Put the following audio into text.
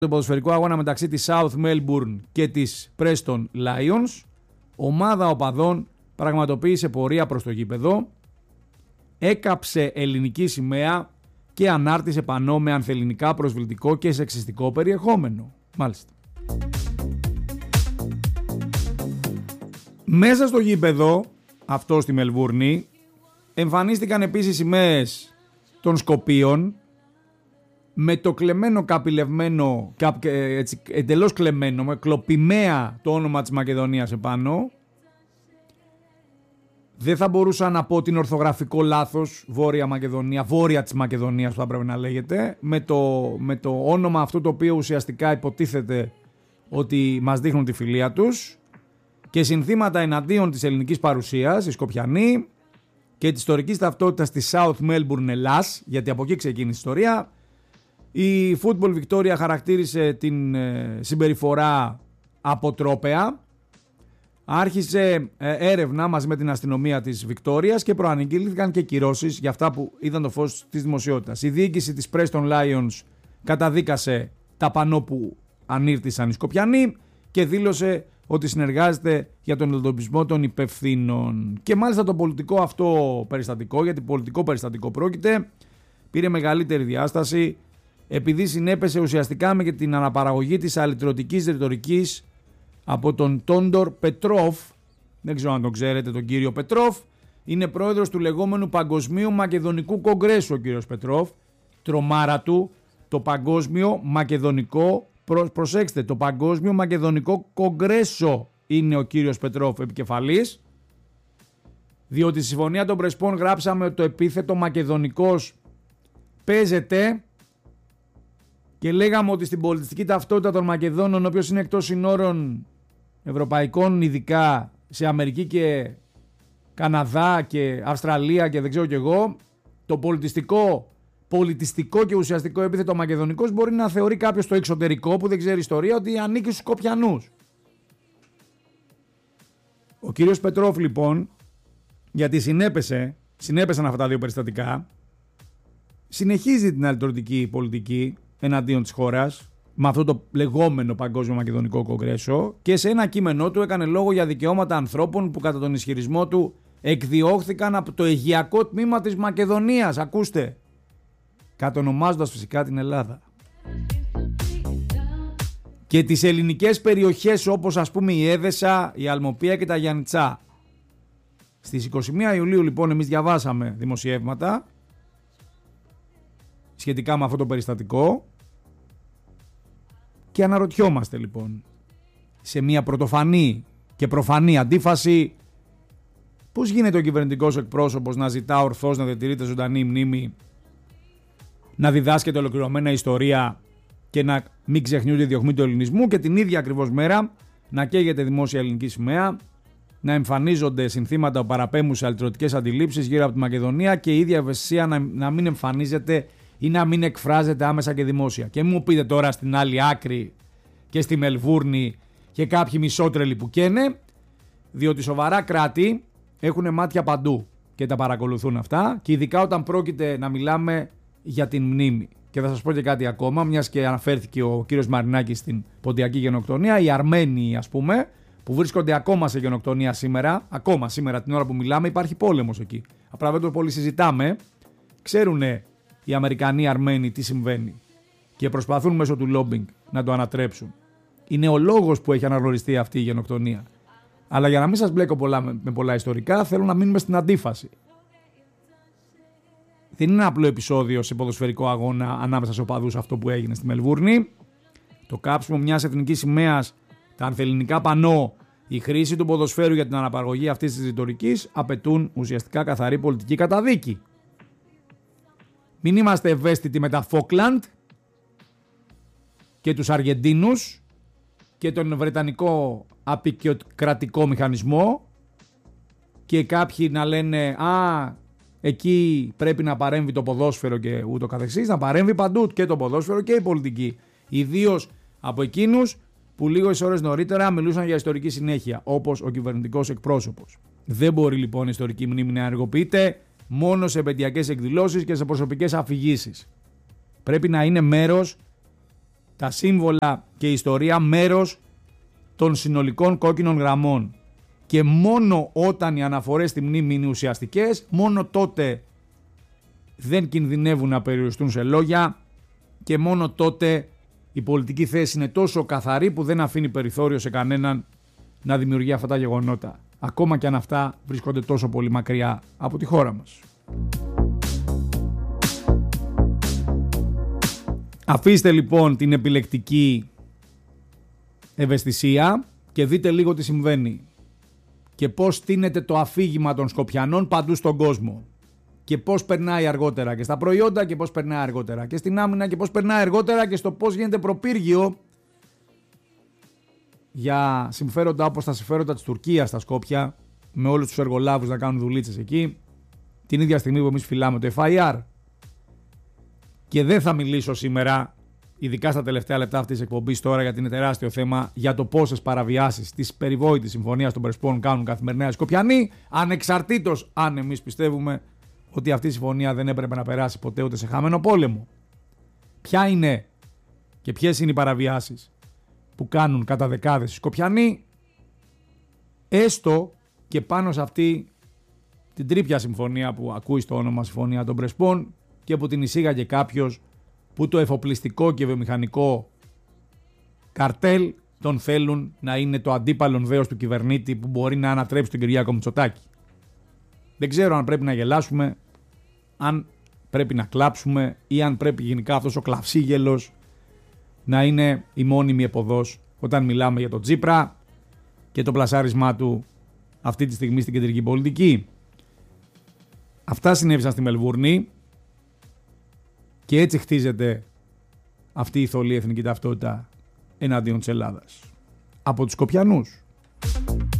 το ποδοσφαιρικό αγώνα μεταξύ της South Melbourne και της Preston Lions, ομάδα οπαδών πραγματοποίησε πορεία προς το γήπεδο, έκαψε ελληνική σημαία και ανάρτησε πανό με ανθελληνικά προσβλητικό και σεξιστικό περιεχόμενο. Μάλιστα. Μέσα στο γήπεδο αυτό στη Μελβούρνη εμφανίστηκαν επίσης σημαίες των Σκοπίων με το κλεμμένο καπηλευμένο, έτσι, εντελώς κλεμμένο, με κλοπημαία το όνομα της Μακεδονίας επάνω. Δεν θα μπορούσα να πω την ορθογραφικό λάθος, Βόρεια Μακεδονία, Βόρεια της Μακεδονίας που θα πρέπει να λέγεται, με το όνομα αυτό το οποίο ουσιαστικά υποτίθεται ότι μας δείχνουν τη φιλία τους, και συνθήματα εναντίον της ελληνικής παρουσίας, οι Σκοπιανοί, και της ιστορικής ταυτότητας της South Melbourne Ελλάς, γιατί από εκεί ξεκίνησε η ιστορία. Η Football Victoria χαρακτήρισε την συμπεριφορά αποτρόπαια. Άρχισε έρευνα μαζί με την αστυνομία της Βικτόριας και προαναγγείλθηκαν και κυρώσεις για αυτά που είδαν το φως της δημοσιότητας. Η διοίκηση της Preston Lions καταδίκασε τα πανό που ανήρτησαν οι Σκοπιανοί και δήλωσε ότι συνεργάζεται για τον εντοπισμό των υπευθύνων. Και μάλιστα το πολιτικό αυτό περιστατικό, γιατί πολιτικό περιστατικό πρόκειται, πήρε μεγαλύτερη διάσταση επειδή συνέπεσε ουσιαστικά με την αναπαραγωγή της αλυτρωτικής ρητορικής από τον Τόντορ Πετρόφ. Δεν ξέρω αν τον ξέρετε τον κύριο Πετρόφ. Είναι πρόεδρος του λεγόμενου Παγκοσμίου Μακεδονικού Κογκρέσου ο κύριος Πετρόφ. Τρομάρα του, το Παγκόσμιο Μακεδονικό, προσέξτε, το Παγκόσμιο Μακεδονικό Κογκρέσο είναι ο κύριος Πετρόφ επικεφαλής. Διότι στη Συμφωνία των Πρεσπών γράψαμε ότι το επίθετο μακεδονικός παίζεται και λέγαμε ότι στην πολιτιστική ταυτότητα των Μακεδόνων, ο οποίος είναι εκτός συνόρων ευρωπαϊκών, ειδικά σε Αμερική και Καναδά και Αυστραλία και δεν ξέρω κι εγώ, το πολιτιστικό και ουσιαστικό επίθετο μακεδονικός μπορεί να θεωρεί κάποιος στο εξωτερικό που δεν ξέρει ιστορία ότι ανήκει στους Σκοπιανούς. Ο κύριος Πετρόφ λοιπόν, γιατί συνέπεσαν αυτά τα δύο περιστατικά, συνεχίζει την αλυτρωτική πολιτική εναντίον της χώρας με αυτό το λεγόμενο Παγκόσμιο Μακεδονικό Κογκρέσο, και σε ένα κείμενό του έκανε λόγο για δικαιώματα ανθρώπων που κατά τον ισχυρισμό του εκδιώχθηκαν από το Αιγαιακό τμήμα της Μακεδονίας. Ακούστε, κατονομάζοντας φυσικά την Ελλάδα και τις ελληνικές περιοχές όπως ας πούμε η Έδεσα, η Αλμοπία και τα Γιαννιτσά. Στις 21 Ιουλίου λοιπόν εμείς διαβάσαμε δημοσιεύματα σχετικά με αυτό το περιστατικό και αναρωτιόμαστε λοιπόν σε μια πρωτοφανή και προφανή αντίφαση πώς γίνεται ο κυβερνητικός εκπρόσωπος να ζητά ορθώς να διατηρείται ζωντανή η μνήμη, να διδάσκεται ολοκληρωμένα ιστορία και να μην ξεχνιούνται οι διωγμοί του ελληνισμού, και την ίδια ακριβώς μέρα να καίγεται δημόσια ελληνική σημαία, να εμφανίζονται συνθήματα που παραπέμπουν σε αλυτρωτικές αντιλήψεις γύρω από τη Μακεδονία και η ίδια ευαισθησία να μην εμφανίζεται ή να μην εκφράζεται άμεσα και δημόσια. Και μου πείτε τώρα στην άλλη άκρη και στη Μελβούρνη και κάποιοι μισότρελοι που καίνε, διότι σοβαρά κράτη έχουν μάτια παντού και τα παρακολουθούν αυτά, και ειδικά όταν πρόκειται να μιλάμε για την μνήμη. Και θα σας πω και κάτι ακόμα, μιας και αναφέρθηκε ο κύριος Μαρινάκης στην ποντιακή γενοκτονία, οι Αρμένοι ας πούμε, που βρίσκονται ακόμα σε γενοκτονία σήμερα, ακόμα σήμερα την ώρα που μιλάμε, υπάρχει πόλεμος εκεί. Απλά δεν το πολύ συζητάμε, ξέρουν οι Αμερικανοί Αρμένοι τι συμβαίνει και προσπαθούν μέσω του λόμπινγκ να το ανατρέψουν. Είναι ο λόγος που έχει αναγνωριστεί αυτή η γενοκτονία. Αλλά για να μην σας μπλέκω με πολλά ιστορικά, θέλω να μείνουμε στην αντίφαση. Δεν είναι ένα απλό επεισόδιο σε ποδοσφαιρικό αγώνα ανάμεσα σε οπαδούς αυτό που έγινε στη Μελβούρνη. Το κάψιμο μιας εθνικής σημαίας, τα ανθελληνικά πανό, η χρήση του ποδοσφαίρου για την αναπαραγωγή αυτής της ρητορικής απαιτούν ουσιαστικά καθαρή πολιτική καταδίκη. Μην είμαστε ευαίσθητοι με τα Φόκλαντ και τους Αργεντίνους και τον Βρετανικό απεικιοκρατικό μηχανισμό και κάποιοι να λένε εκεί πρέπει να παρέμβει το ποδόσφαιρο και ούτω καθεξής. Να παρέμβει παντού και το ποδόσφαιρο και η πολιτική. Ιδίως από εκείνους που λίγες ώρες νωρίτερα μιλούσαν για ιστορική συνέχεια, όπως ο κυβερνητικός εκπρόσωπος. Δεν μπορεί λοιπόν η ιστορική μνήμη να ενεργοποιείται μόνο σε επαιτειακές εκδηλώσεις και σε προσωπικές αφηγήσεις. Πρέπει να είναι μέρος τα σύμβολα και η ιστορία μέρος των συνολικών κόκκινων γραμμών. Και μόνο όταν οι αναφορές στη μνήμη είναι ουσιαστικές, μόνο τότε δεν κινδυνεύουν να περιοριστούν σε λόγια και μόνο τότε η πολιτική θέση είναι τόσο καθαρή που δεν αφήνει περιθώριο σε κανέναν να δημιουργεί αυτά τα γεγονότα. Ακόμα και αν αυτά βρίσκονται τόσο πολύ μακριά από τη χώρα μας. Αφήστε λοιπόν την επιλεκτική ευαισθησία και δείτε λίγο τι συμβαίνει και πώς στείνεται το αφήγημα των Σκοπιανών παντού στον κόσμο και πώς περνάει αργότερα και στα προϊόντα και πώς περνάει αργότερα και στην άμυνα και πώς περνάει αργότερα και στο πώς γίνεται προπύργιο για συμφέροντα όπως τα συμφέροντα της Τουρκίας στα Σκόπια, με όλους τους εργολάβους να κάνουν δουλίτσες εκεί, την ίδια στιγμή που εμείς φυλάμε το FIR. Και δεν θα μιλήσω σήμερα, ειδικά στα τελευταία λεπτά αυτής της εκπομπής τώρα, γιατί είναι τεράστιο θέμα, για το πόσες παραβιάσεις της περιβόητης συμφωνίας των Πρεσπών κάνουν καθημερινά οι Σκοπιανοί, ανεξαρτήτως αν εμείς πιστεύουμε ότι αυτή η συμφωνία δεν έπρεπε να περάσει ποτέ ούτε σε χαμένο πόλεμο. Ποια είναι και ποιες είναι οι παραβιάσεις που κάνουν κατά δεκάδες οι Σκοπιανοί, έστω και πάνω σε αυτή την τρίπια συμφωνία που ακούει στο όνομα Συμφωνία των Πρεσπών και που την εισήγαγε κάποιος που το εφοπλιστικό και βιομηχανικό καρτέλ τον θέλουν να είναι το αντίπαλον δέος του κυβερνήτη που μπορεί να ανατρέψει τον Κυριάκο Μητσοτάκη. Δεν ξέρω αν πρέπει να γελάσουμε, αν πρέπει να κλάψουμε ή αν πρέπει γενικά αυτός ο κλαυσίγελος να είναι η μόνιμη επωδός όταν μιλάμε για τον Τσίπρα και το πλασάρισμά του αυτή τη στιγμή στην κεντρική πολιτική. Αυτά συνέβησαν στη Μελβούρνη και έτσι χτίζεται αυτή η θολή εθνική ταυτότητα εναντίον της Ελλάδας. Από τους Σκοπιανούς.